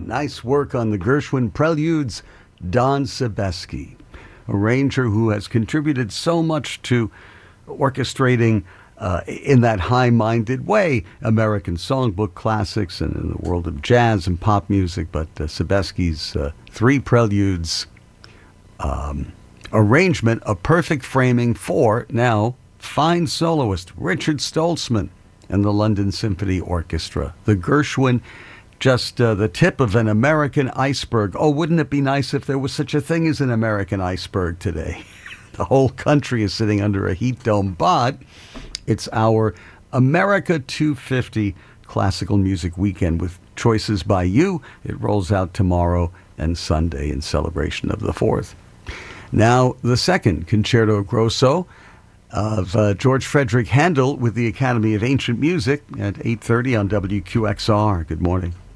Nice work on the Gershwin Preludes, Don Sebesky, arranger who has contributed so much to orchestrating in that high-minded way American songbook classics and in the world of jazz and pop music. But Sebesky's three preludes arrangement, a perfect framing for now fine soloist Richard Stoltzman and the London Symphony Orchestra. The Gershwin, just the tip of an American iceberg. Oh, wouldn't it be nice if there was such a thing as an American iceberg today? The whole country is sitting under a heat dome, but it's our America 250 Classical Music Weekend with choices by you. It rolls out tomorrow and Sunday in celebration of the 4th. Now, the second Concerto Grosso of George Frederick Handel with the Academy of Ancient Music at 8:30 on WQXR. Good morning.